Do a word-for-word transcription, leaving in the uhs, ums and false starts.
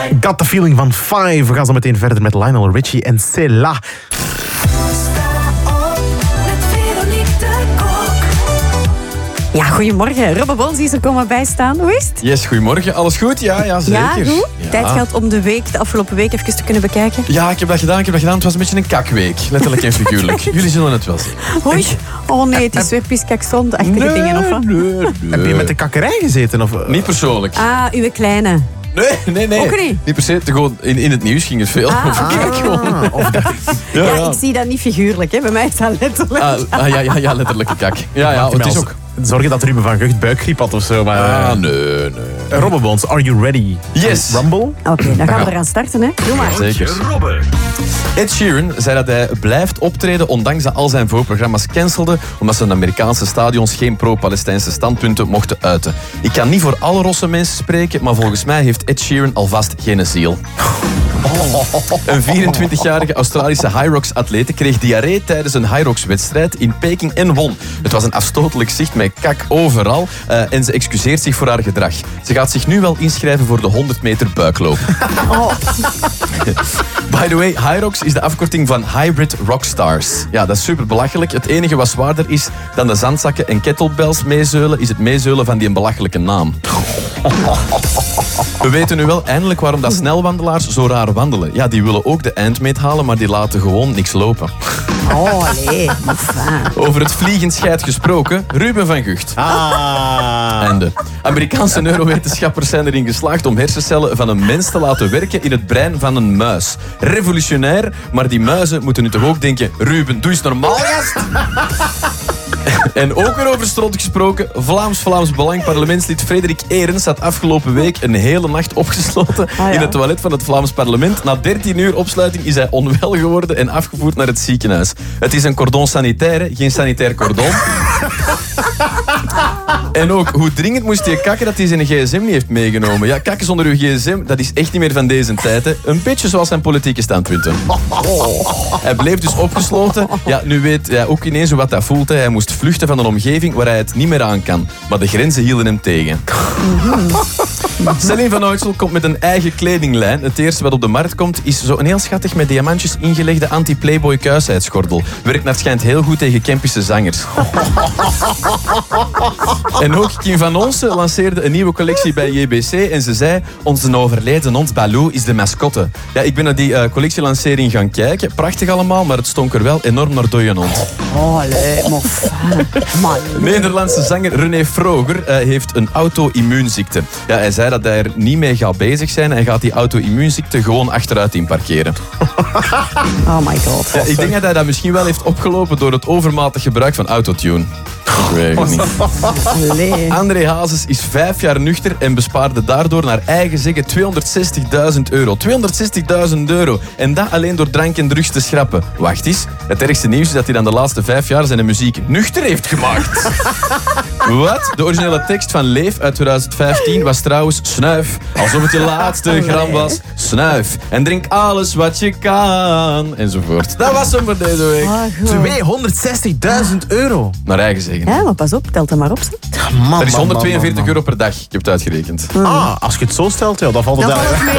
Got the feeling van Five. We gaan zo meteen verder met Lionel Richie en Cela. Ja, goedemorgen. Robbe Bons is er komen bijstaan. Hoe is het? Yes, goedemorgen. Alles goed? Ja, ja zeker. Ja, goed. Ja. Tijd gehad om de week, de afgelopen week even te kunnen bekijken. Ja, ik heb dat gedaan, ik heb dat gedaan. Het was een beetje een kakweek. Letterlijk en figuurlijk. Jullie zullen het wel zien. Oei. Oh nee, het is weer piskakzond-achtige Nee, dingen, of wat? nee, nee. Heb je met de kakkerij gezeten? Of? Niet persoonlijk. Ah, uw kleine. Nee, nee, nee. Ook niet? Niet per se. Gewoon in, in het nieuws ging het veel Ah, over oké. kijk gewoon. Ah, of dat... Ja, Ja, ja. ik zie dat niet figuurlijk. Hè. Bij mij is dat letterlijk. Ah, ah, ja, ja, ja, letterlijke kak. Ja, ja, het is ook... Zorgen dat Ruben van Gucht buikgriep had of zo. Maar, Ah, uh, nee, nee. Robbe Bons, are you ready? Yes. Rumble? Oké, okay, dan gaan we eraan starten. Hè. Doe maar. Zeker. Ed Sheeran zei dat hij blijft optreden ondanks dat al zijn voorprogramma's cancelden omdat zijn Amerikaanse stadions geen pro-Palestijnse standpunten mochten uiten. Ik kan niet voor alle rosse mensen spreken, maar volgens mij heeft Ed Sheeran alvast geen ziel. Een vierentwintigjarige Australische Hyrox-atlete kreeg diarree tijdens een Hyrox-wedstrijd in Peking en won. Het was een afstotelijk zicht met kak overal uh, en ze excuseert zich voor haar gedrag. Ze gaat zich nu wel inschrijven voor de honderd meter buikloop. Oh. By the way, Hyrox is de afkorting van Hybrid Rockstars. Ja, dat is super belachelijk. Het enige wat zwaarder is dan de zandzakken en kettlebells meezeulen, is het meezeulen van die een belachelijke naam. We weten nu wel eindelijk waarom dat snelwandelaars zo raar wandelen. Ja, die willen ook de eindmeet halen, maar die laten gewoon niks lopen. Oh, nee. Over het vliegenscheit gesproken, Ruben van Gucht. Ah. En de Amerikaanse neurowetenschappers zijn erin geslaagd om hersencellen van een mens te laten werken in het brein van een muis. Revolutionair, maar die muizen moeten nu toch ook denken, Ruben, doe eens normaal, gast! En ook weer over stront gesproken, Vlaams-Vlaams Belang parlementslid Frederik Eerens had afgelopen week een hele nacht opgesloten Ah, ja. in het toilet van het Vlaams parlement. Na dertien uur opsluiting is hij onwel geworden en afgevoerd naar het ziekenhuis. Het is een cordon sanitaire, geen sanitair cordon. En ook, hoe dringend moest hij kakken dat hij zijn gsm niet heeft meegenomen. Ja, kakken zonder uw gsm, dat is echt niet meer van deze tijd. Hè. Een beetje zoals zijn politieke standpunten. Hij bleef dus opgesloten. Ja, nu weet hij ook ineens wat dat voelt. Hè. Hij moest vluchten van een omgeving waar hij het niet meer aan kan. Maar de grenzen hielden hem tegen. Celine van Uytsel komt met een eigen kledinglijn. Het eerste wat op de markt komt is zo'n heel schattig met diamantjes ingelegde anti-Playboy kuisheidsgordel. Werkt naar het schijnt heel goed tegen Kempische zangers. En ook Kim van Onsen lanceerde een nieuwe collectie bij J B C en ze zei, onze overleden hond Baloo is de mascotte. Ja, ik ben naar die uh, collectielancering gaan kijken. Prachtig allemaal, maar het stonk er wel enorm naar dode hond. Oh, nee, mof. Man. Nederlandse zanger René Froger uh, heeft een auto-immuunziekte. Ja, hij zei dat hij er niet mee gaat bezig zijn en gaat die auto-immuunziekte gewoon achteruit inparkeren. Oh my god. Ja, ik denk dat hij dat misschien wel heeft opgelopen door het overmatig gebruik van autotune. Ik weet het niet. Nee. André Hazes is vijf jaar nuchter en bespaarde daardoor naar eigen zeggen tweehonderdzestigduizend euro. tweehonderdzestigduizend euro. En dat alleen door drank en drugs te schrappen. Wacht eens. Het ergste nieuws is dat hij dan de laatste vijf jaar zijn muziek nuchter heeft gemaakt. Wat? De originele tekst van Leef uit twintig vijftien was trouwens snuif. Alsof het je laatste gram was. Snuif. En drink alles wat je kan. Enzovoort. Dat was hem voor deze week. Oh, goed. tweehonderdzestigduizend euro. Naar eigen zeggen. Ja, maar pas op, telt hem maar op. Zo. Man, Dat is man, honderdtweeënveertig man, man, euro per dag. Ik heb het uitgerekend. man. Ah, als je het zo stelt, ja, dan valt het Dan daar. valt het mee.